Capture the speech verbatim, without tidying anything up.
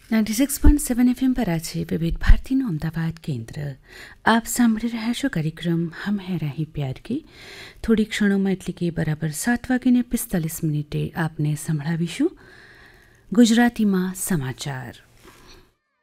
Ninety six point seven FM પર આ છે વિવિધ ભારતીનું અમદાવાદ કેન્દ્ર. આપ સાંભળી રહ્યા છો કાર્યક્રમ હમ હૈ રહી પ્યાર કી. થોડી ક્ષણોમાં એટલે કે બરાબર સાત વાગીને પિસ્તાલીસ મિનિટે આપને સંભળાવીશું ગુજરાતીમાં સમાચાર.